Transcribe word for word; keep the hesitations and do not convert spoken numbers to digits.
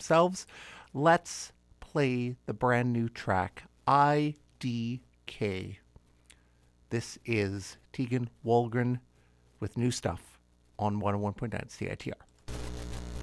ourselves. Let's play the brand new track, I D K. This is Tegan Walgren with new stuff on one oh one point nine C I T R.